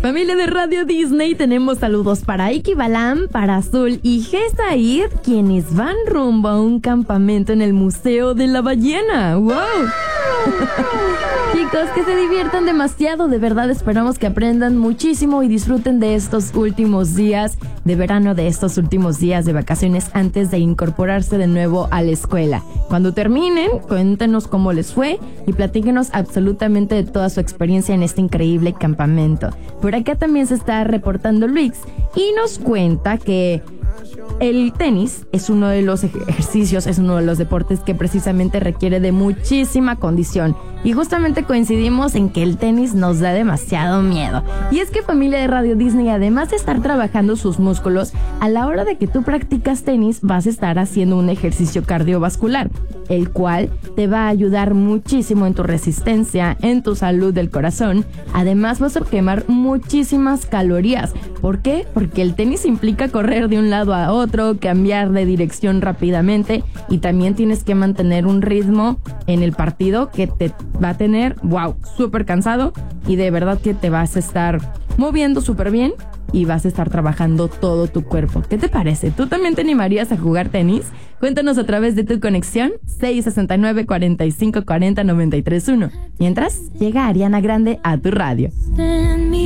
Familia de Radio Disney, tenemos saludos para Iki Balam, para Azul y Gesaid, quienes van rumbo a un campamento en el Museo de la Ballena. ¡Wow! Chicos, que se diviertan demasiado, de verdad esperamos que aprendan muchísimo y disfruten de estos últimos días de verano, de estos últimos días de vacaciones antes de incorporarse de nuevo a la escuela. Cuando terminen, cuéntenos cómo les fue y platíquenos absolutamente de toda su experiencia en este increíble campamento. Por acá también se está reportando Luis y nos cuenta que el tenis es uno de los ejercicios, es uno de los deportes que precisamente requiere de muchísima condición. Y justamente coincidimos en que el tenis nos da demasiado miedo. Y es que familia de Radio Disney, además de estar trabajando sus músculos, a la hora de que tú practicas tenis vas a estar haciendo un ejercicio cardiovascular, el cual te va a ayudar muchísimo en tu resistencia, en tu salud del corazón. Además vas a quemar muchísimas calorías. ¿Por qué? Porque el tenis implica correr de un lado a otro, cambiar de dirección rápidamente y también tienes que mantener un ritmo en el partido que te va a tener, wow, súper cansado y de verdad que te vas a estar moviendo súper bien y vas a estar trabajando todo tu cuerpo. ¿Qué te parece? ¿Tú también te animarías a jugar tenis? Cuéntanos a través de tu conexión 669-4540-931. Mientras, llega Ariana Grande a tu radio.